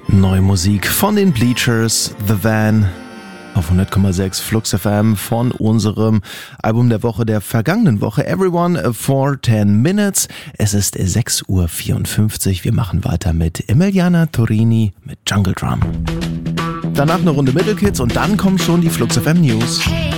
Neue Musik von den Bleachers, The Van auf 100,6 Flux FM von unserem Album der Woche der vergangenen Woche, Everyone for 10 Minutes. Es ist 6:54 Uhr. Wir machen weiter mit Emiliana Torini mit Jungle Drum. Danach eine Runde Middle Kids und dann kommen schon die Flux FM News.